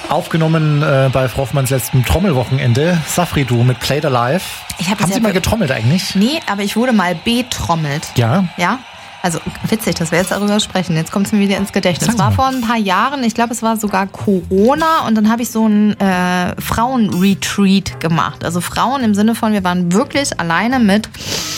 Aufgenommen bei Frau Hoffmanns letztem Trommelwochenende. Safri-Du mit Played Alive. Haben Sie mal getrommelt eigentlich? Nee, aber ich wurde mal betrommelt. Ja? Ja. Also witzig, dass wir jetzt darüber sprechen. Jetzt kommt es mir wieder ins Gedächtnis. Es war vor ein paar Jahren, ich glaube, es war sogar Corona. Und dann habe ich so einen Frauen-Retreat gemacht. Also Frauen im Sinne von, wir waren wirklich alleine mit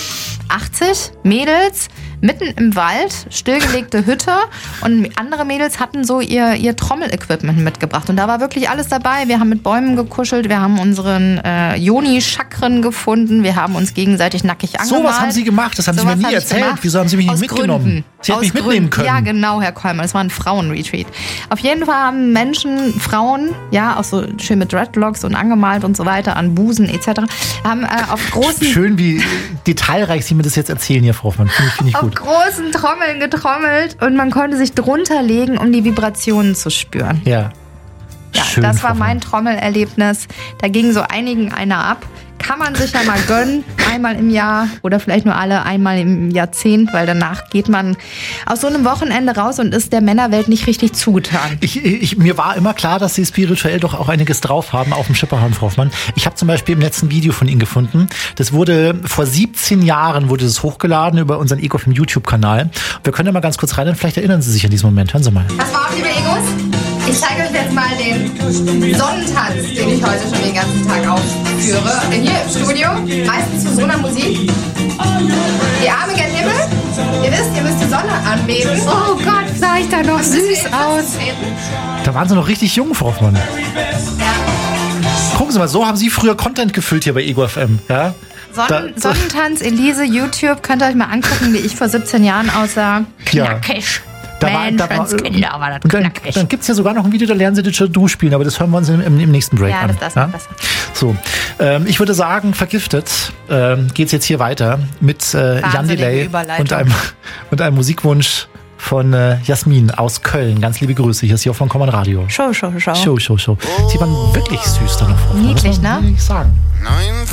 80 Mädels mitten im Wald, stillgelegte Hütte, und andere Mädels hatten so ihr Trommel-Equipment mitgebracht. Und da war wirklich alles dabei. Wir haben mit Bäumen gekuschelt, wir haben unseren Yoni-Chakren gefunden, wir haben uns gegenseitig nackig angemalt. So was haben Sie gemacht, das haben Sie mir nie erzählt. Wieso haben Sie mich nicht mitgenommen? Gründen. Sie hätten mich mitnehmen können. Ja, genau, Herr Kollmann, es war ein Frauen-Retreat. Auf jeden Fall haben Frauen, ja, auch so schön mit Dreadlocks und angemalt und so weiter, an Busen etc., haben auf großen... Schön, wie detailreich Sie mir das jetzt erzählen hier, Frau Hoffmann. Finde ich gut. Großen Trommeln getrommelt und man konnte sich drunter legen, um die Vibrationen zu spüren. Ja. Ja, schön, das war mein Trommelerlebnis. Da ging so einigen einer ab. Kann man sich ja mal gönnen, einmal im Jahr oder vielleicht nur einmal im Jahrzehnt, weil danach geht man aus so einem Wochenende raus und ist der Männerwelt nicht richtig zugetan. Mir war immer klar, dass Sie spirituell doch auch einiges drauf haben auf dem Schipperhahn, Frau Hoffmann. Ich habe zum Beispiel im letzten Video von Ihnen gefunden, das wurde vor 17 Jahren wurde das hochgeladen über unseren EgoFM YouTube-Kanal. Wir können ja mal ganz kurz rein und vielleicht erinnern Sie sich an diesen Moment. Hören Sie mal. Was war, liebe Egos? Ich zeige euch jetzt mal den Sonnentanz, den ich heute schon den ganzen Tag aufführe. Hier im Studio, meistens zu so einer Musik. Die Arme gen Himmel. Ihr wisst, ihr müsst die Sonne anbeten. Oh Gott, sah ich da noch süß aus. Da waren Sie noch richtig jung, Frau Hoffmann. Ja. Gucken Sie mal, so haben Sie früher Content gefüllt hier bei EgoFM. Ja? Sonnentanz, Elise, YouTube, könnt ihr euch mal angucken, wie ich vor 17 Jahren aussah. Knackig. Dann gibt es ja sogar noch ein Video, da lernen Sie Didgeridoo spielen, aber das hören wir uns im nächsten Break an. Das ist besser. So, ich würde sagen, vergiftet geht's jetzt hier weiter mit Jan Delay und einem Musikwunsch von Jasmin aus Köln. Ganz liebe Grüße, hier ist Jochen von Common Radio. Show. Sie waren wirklich süß da noch. Niedlich, ne? Muss ich sagen.